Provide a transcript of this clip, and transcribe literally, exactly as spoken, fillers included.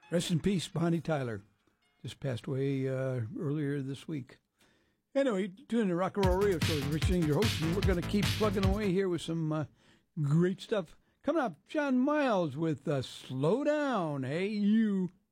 Rest in peace, Bonnie Tyler. Just passed away uh, earlier this week. Anyway, doing the Rock and Roll Radio Show. Rich Singh, your host, and we're going to keep plugging away here with some uh, great stuff. Coming up, John Miles with uh, Slow Down. Hey, you.